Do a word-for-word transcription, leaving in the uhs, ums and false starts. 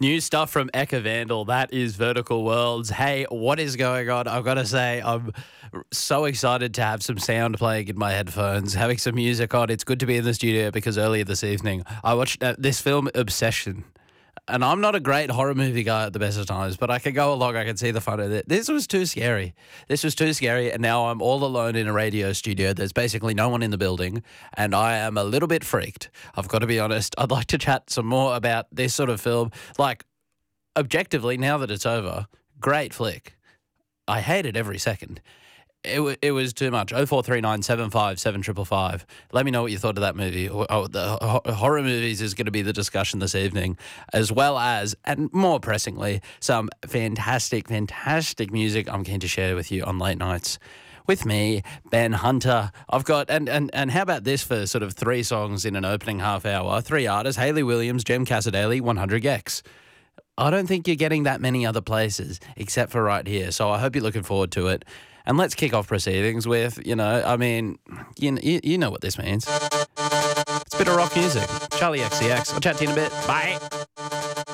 New stuff from Eka Vandal. That is Vertical Worlds. Hey, what is going on? I've got to say, I'm so excited to have some sound playing in my headphones, having some music on. It's good to be in the studio because earlier this evening I watched uh, this film, Obsession. And I'm not a great horror movie guy at the best of times, but I can go along. I can see the fun of it. This was too scary. This was too scary. And now I'm all alone in a radio studio. There's basically no one in the building. And I am a little bit freaked. I've got to be honest. I'd like to chat some more about this sort of film. Like, objectively, now that it's over, great flick. I hate it every second. It, w- it was too much. oh four three nine, seven five seven, five five five. Let me know what you thought of that movie. Oh, the ho- horror movies is going to be the discussion this evening, as well as, and more pressingly, some fantastic, fantastic music I'm keen to share with you on late nights. With me, Ben Hunter. I've got, and, and, and how about this for sort of three songs in an opening half hour? Three artists, Hayley Williams, Jem Casadale, one hundred gecs. I don't think you're getting that many other places except for right here, so I hope you're looking forward to it. And let's kick off proceedings with, you know, I mean, you, you, you know what this means. It's a bit of rock music. Charlie X C X. I'll chat to you in a bit. Bye.